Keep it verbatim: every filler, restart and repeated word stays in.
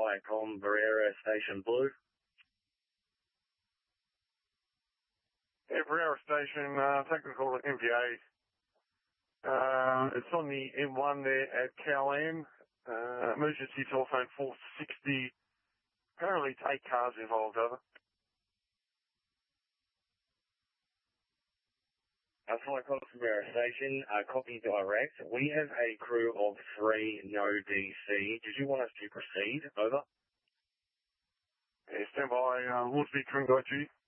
Flycom, Barrera, Station Blue. Yeah, Barrera Station, uh, technical M P A. Uh, it's on the M one there at Cowland. Uh, emergency telephone four sixty. Apparently it's eight cars involved, over. Uh, Flycom from Barrera Station, uh, copy direct. We have a crew of three, no D C. Did you want us to proceed? Over. Yeah, stand by, uh, Lord Speed, Tringo G.